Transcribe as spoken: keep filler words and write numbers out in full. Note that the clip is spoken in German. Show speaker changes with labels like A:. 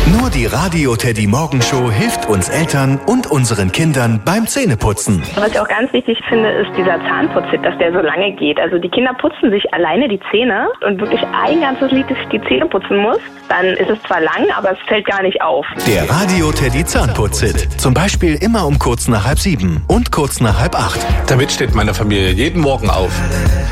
A: Nur die Radio Teddy Morgenshow hilft uns Eltern und unseren Kindern beim Zähneputzen.
B: Was ich auch ganz wichtig finde, ist dieser Zahnputzhit, dass der so lange geht. Also die Kinder putzen sich alleine die Zähne und wirklich ein ganzes Lied die Zähne putzen muss. Dann ist es zwar lang, aber es fällt gar nicht auf.
A: Der Radio Teddy Zahnputzhit. Zum Beispiel immer um kurz nach halb sieben und kurz nach halb acht.
C: Damit steht meine Familie jeden Morgen auf.